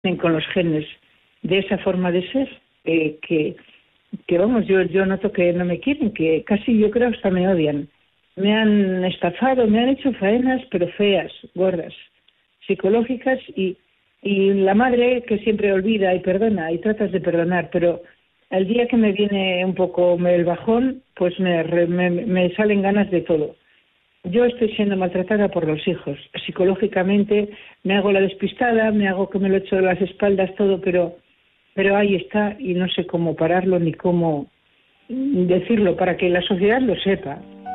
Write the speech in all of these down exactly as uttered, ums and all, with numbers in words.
con los genes de esa forma de ser, eh, que, que vamos, yo, yo noto que no me quieren, que casi yo creo hasta me odian. Me han estafado, me han hecho faenas, pero feas, gordas, psicológicas, y, y la madre que siempre olvida y perdona, y tratas de perdonar, pero al día que me viene un poco el bajón, pues me, me, me salen ganas de todo. Yo estoy siendo maltratada por los hijos. Psicológicamente me hago la despistada, me hago que me lo echo de las espaldas, todo, pero, pero ahí está y no sé cómo pararlo ni cómo decirlo para que la sociedad lo sepa.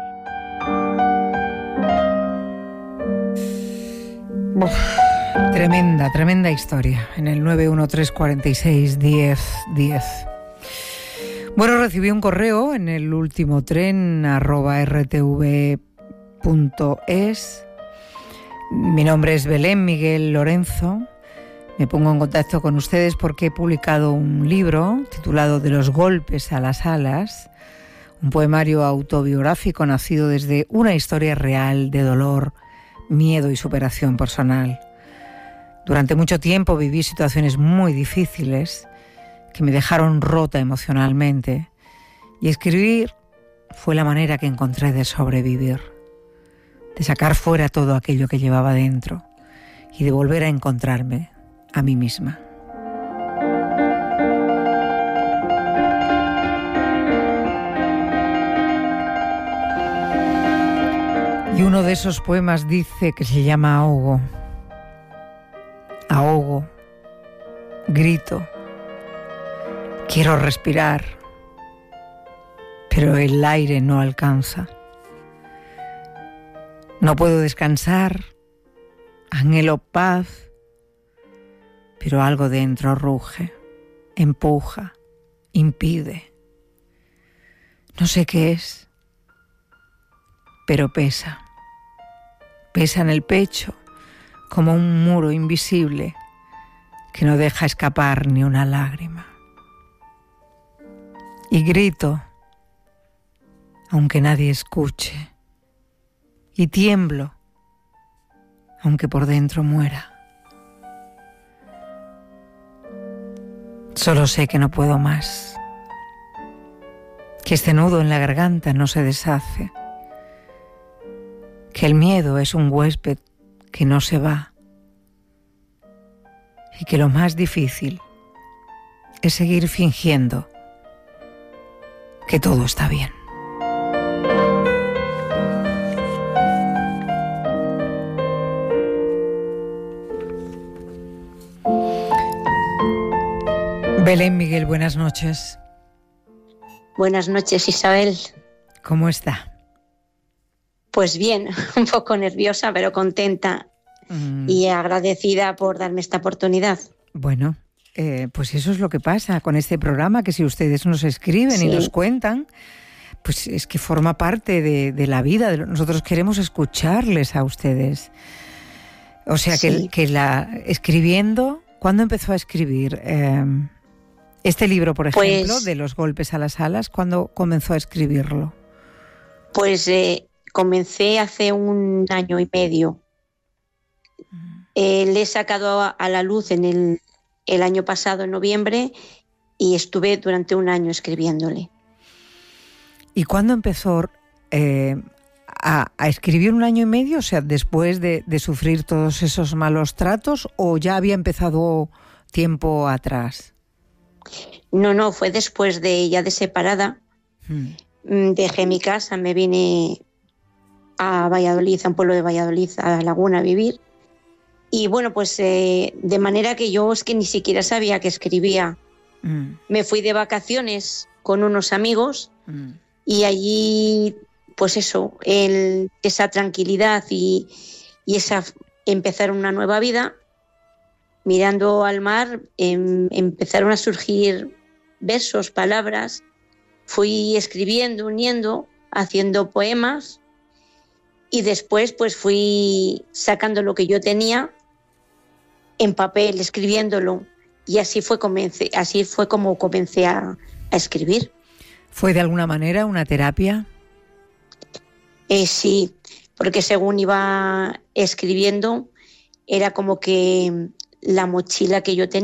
Uf, tremenda, tremenda historia en el nueve uno tres cuatro seis diez diez. Bueno, recibí un correo en el último tren arroba rtv punto es. Mi nombre es Belén Miguel Lorenzo. Me pongo en contacto con ustedes porque he publicado un libro titulado De los golpes a las alas, un poemario autobiográfico nacido desde una historia real de dolor, miedo y superación personal. Durante mucho tiempo viví situaciones muy difíciles que me dejaron rota emocionalmente, y escribir fue la manera que encontré de sobrevivir, de sacar fuera todo aquello que llevaba dentro y de volver a encontrarme a mí misma. Y uno de esos poemas dice que se llama Ahogo. Ahogo, grito, quiero respirar, pero el aire no alcanza. No puedo descansar, anhelo paz, pero algo dentro ruge, empuja, impide. No sé qué es, pero pesa. Pesa en el pecho como un muro invisible que no deja escapar ni una lágrima. Y grito, aunque nadie escuche. Y tiemblo, aunque por dentro muera. Solo sé que no puedo más, que este nudo en la garganta no se deshace, que el miedo es un huésped que no se va, y que lo más difícil es seguir fingiendo que todo está bien. Belén Miguel, buenas noches. Buenas noches, Isabel. ¿Cómo está? Pues bien, un poco nerviosa, pero contenta mm. y agradecida por darme esta oportunidad. Bueno, eh, pues eso es lo que pasa con este programa, que si ustedes nos escriben sí. y nos cuentan, pues es que forma parte de, de la vida. De lo, nosotros queremos escucharles a ustedes. O sea, sí. que, que la escribiendo, ¿cuándo empezó a escribir? Eh, Este libro, por ejemplo, pues, de los golpes a las alas, ¿cuándo comenzó a escribirlo? Pues eh, comencé hace un año y medio. Eh, le he sacado a, a la luz en el, el año pasado, en noviembre, y estuve durante un año escribiéndole. ¿Y cuándo empezó eh, a, a escribir un año y medio? O sea, después de, de sufrir todos esos malos tratos, ¿o ya había empezado tiempo atrás? No, no, fue después de ya de separada. Hmm. Dejé mi casa, me vine a Valladolid, a un pueblo de Valladolid, a Laguna, a vivir. Y bueno, pues eh, de manera que yo es que ni siquiera sabía que escribía. Hmm. Me fui de vacaciones con unos amigos hmm. y allí, pues eso, el, esa tranquilidad y, y esa empezar una nueva vida. Mirando al mar, em, empezaron a surgir versos, palabras. Fui escribiendo, uniendo, haciendo poemas, y después pues fui sacando lo que yo tenía en papel, escribiéndolo, y así fue, comencé, así fue como comencé a, a escribir. ¿Fue de alguna manera una terapia? Eh, sí, porque según iba escribiendo era como que la mochila que yo tenía